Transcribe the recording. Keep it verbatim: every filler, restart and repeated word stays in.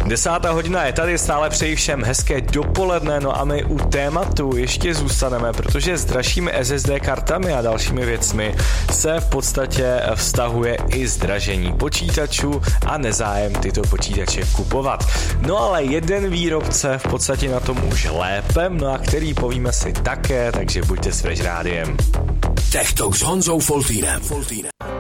Desátá hodina je tady, stále přeji všem hezké dopoledne, no a my u tématu ještě zůstaneme, protože s dražšími S S D kartami a dalšími věcmi se v podstatě vztahuje i zdražení počítačů a nezájem tyto počítače kupovat. No ale jeden výrobce v podstatě na tom už lépe, no a který povíme si také, takže buďte s Fresh Rádiem. Tech Talk s Honzou Foltýnem.